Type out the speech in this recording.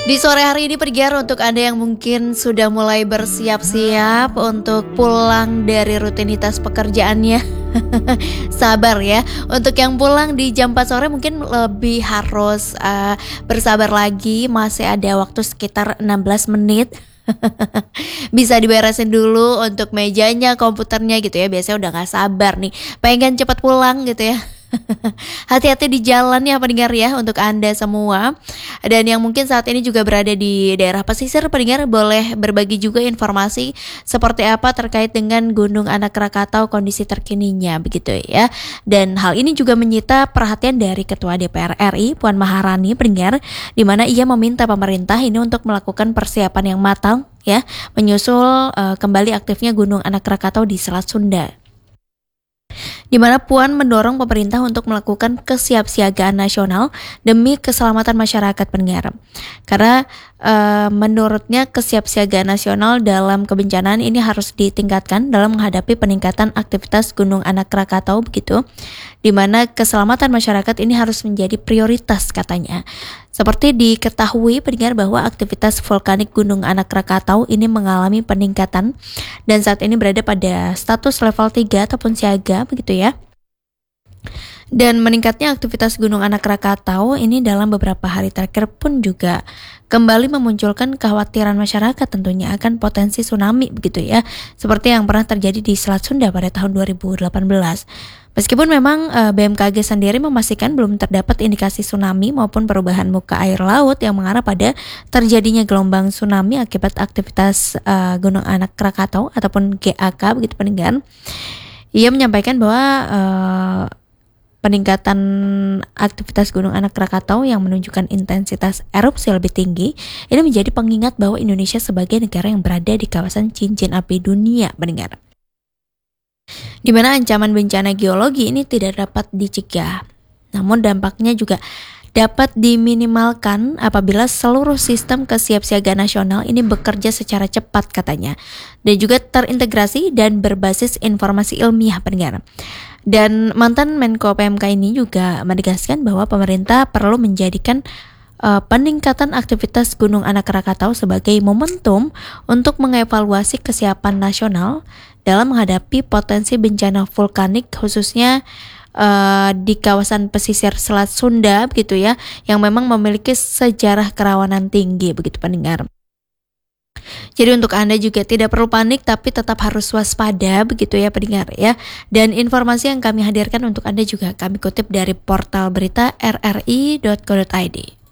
Di sore hari ini pendengar, untuk Anda yang mungkin sudah mulai bersiap-siap untuk pulang dari rutinitas pekerjaannya, sabar ya. Untuk yang pulang di jam 4 sore mungkin lebih harus bersabar lagi, masih ada waktu sekitar 16 menit. Bisa diberesin dulu untuk mejanya, komputernya gitu ya. Biasanya udah gak sabar nih, pengen cepet pulang gitu ya. Hati-hati di jalan ya pendengar ya, untuk Anda semua. Dan yang mungkin saat ini juga berada di daerah pesisir, pendengar boleh berbagi juga informasi seperti apa terkait dengan Gunung Anak Krakatau, kondisi terkininya begitu ya. Dan hal ini juga menyita perhatian dari Ketua DPR RI Puan Maharani, pendengar, di mana ia meminta pemerintah ini untuk melakukan persiapan yang matang ya, menyusul kembali aktifnya Gunung Anak Krakatau di Selat Sunda, di mana Puan mendorong pemerintah untuk melakukan kesiapsiagaan nasional demi keselamatan masyarakat pendengar. Karena menurutnya kesiapsiagaan nasional dalam kebencanaan ini harus ditingkatkan dalam menghadapi peningkatan aktivitas Gunung Anak Krakatau begitu, di mana keselamatan masyarakat ini harus menjadi prioritas katanya. Seperti diketahui pendengar bahwa aktivitas vulkanik Gunung Anak Krakatau ini mengalami peningkatan dan saat ini berada pada status level 3 ataupun siaga begitu ya. Dan meningkatnya aktivitas Gunung Anak Krakatau ini dalam beberapa hari terakhir pun juga kembali memunculkan kekhawatiran masyarakat tentunya akan potensi tsunami begitu ya, seperti yang pernah terjadi di Selat Sunda pada tahun 2018. Meskipun memang BMKG sendiri memastikan belum terdapat indikasi tsunami maupun perubahan muka air laut yang mengarah pada terjadinya gelombang tsunami akibat aktivitas Gunung Anak Krakatau ataupun GAK begitu pendengar. Ia menyampaikan bahwa peningkatan aktivitas Gunung Anak Krakatau yang menunjukkan intensitas erupsi lebih tinggi ini menjadi pengingat bahwa Indonesia sebagai negara yang berada di kawasan cincin api dunia pendengar, di mana ancaman bencana geologi ini tidak dapat dicegah, namun dampaknya juga dapat diminimalkan apabila seluruh sistem kesiapsiagaan nasional ini bekerja secara cepat katanya, dan juga terintegrasi dan berbasis informasi ilmiah pendengar. Dan mantan Menko PMK ini juga menegaskan bahwa pemerintah perlu menjadikan peningkatan aktivitas Gunung Anak Krakatau sebagai momentum untuk mengevaluasi kesiapan nasional dalam menghadapi potensi bencana vulkanik khususnya di kawasan pesisir Selat Sunda begitu ya, yang memang memiliki sejarah kerawanan tinggi begitu pendengar. Jadi untuk Anda juga tidak perlu panik, tapi tetap harus waspada begitu ya pendengar ya. Dan informasi yang kami hadirkan untuk Anda juga kami kutip dari portal berita rri.co.id.